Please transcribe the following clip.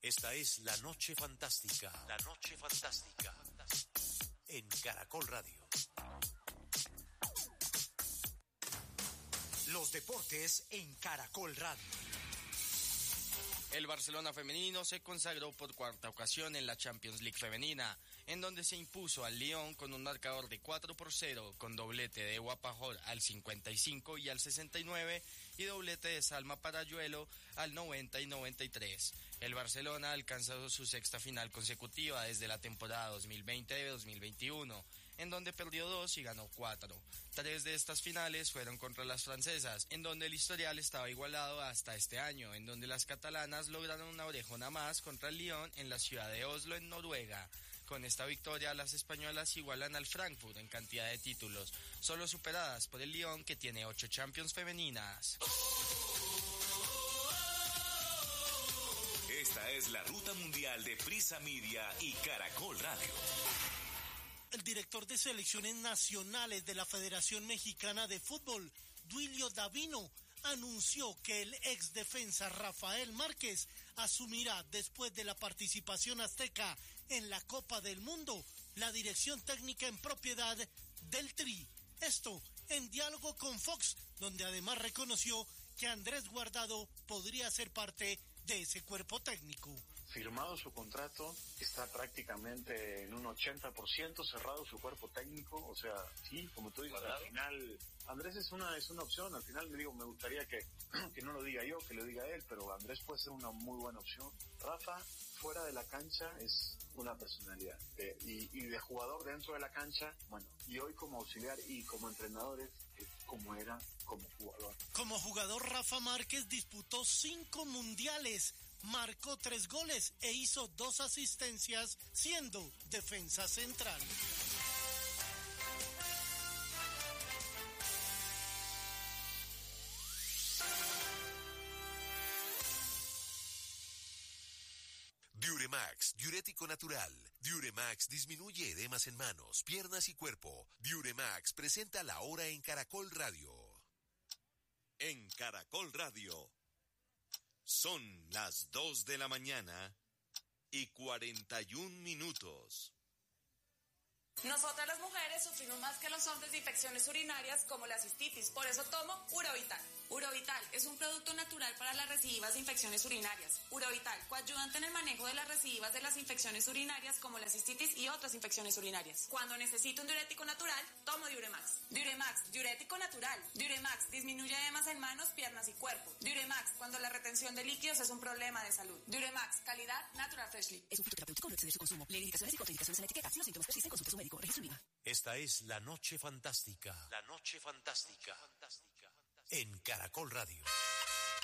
Esta es La Noche Fantástica. La Noche Fantástica. En Caracol Radio. Los deportes en Caracol Radio. El Barcelona femenino se consagró por cuarta ocasión en la Champions League femenina, en donde se impuso al Lyon con un marcador de 4-0, con doblete de Ewa Pajor al 55 y al 69, y doblete de Salma Parayuelo al 90 y 93. El Barcelona alcanzó su sexta final consecutiva desde la temporada 2020-2021, en donde perdió 2 y ganó 4. 3 de estas finales fueron contra las francesas, en donde el historial estaba igualado hasta este año, en donde las catalanas lograron una orejona más contra el Lyon en la ciudad de Oslo, en Noruega. Con esta victoria, las españolas igualan al Frankfurt en cantidad de títulos, solo superadas por el Lyon, que tiene 8 Champions femeninas. Esta es la ruta mundial de Prisa Media y Caracol Radio. El director de selecciones nacionales de la Federación Mexicana de Fútbol, Duilio Davino, anunció que el ex defensa Rafael Márquez asumirá, después de la participación azteca en la Copa del Mundo, la dirección técnica en propiedad del Tri. Esto en diálogo con Fox, donde además reconoció que Andrés Guardado podría ser parte de ese cuerpo técnico. Firmado su contrato, está prácticamente en un 80% cerrado su cuerpo técnico, o sea, sí, como tú dices, al final, Andrés es una opción, al final me gustaría que no lo diga yo, que lo diga él, pero Andrés puede ser una muy buena opción. Rafa, fuera de la cancha, es una personalidad, y de jugador dentro de la cancha, bueno, y hoy como auxiliar y como entrenador es como era como jugador. Como jugador, Rafa Márquez disputó 5 mundiales, marcó 3 goles e hizo 2 asistencias, siendo defensa central. Diuremax, diurético natural. Diuremax disminuye edemas en manos, piernas y cuerpo. Diuremax presenta la hora en Caracol Radio. En Caracol Radio. Son las 2 de la mañana y 41 minutos. Nosotras las mujeres sufrimos más que los hombres de infecciones urinarias como la cistitis, por eso tomo Urovital. Urovital es un producto natural para las recidivas de infecciones urinarias. Urovital, coayudante en el manejo de las recidivas de las infecciones urinarias como la cistitis y otras infecciones urinarias. Cuando necesito un diurético natural, tomo Diuremax. Diuremax, diurético natural. Diuremax disminuye edemas en manos, piernas y cuerpo. Diuremax, cuando la retención de líquidos es un problema de salud. Diuremax, calidad Natural Freshly. Es un fitoterapéutico, no exceder su consumo. Lee indicaciones y contraindicaciones en la etiqueta. Si los síntomas persisten, consulte a su médico. Registro IVA. Esta es La Noche Fantástica. La Noche Fantástica. En Caracol Radio.